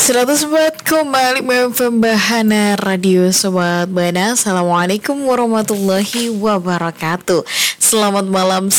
104,5 FM Bahana Radio Sobat Bana. Assalamualaikum warahmatullahi wabarakatuh. Selamat malam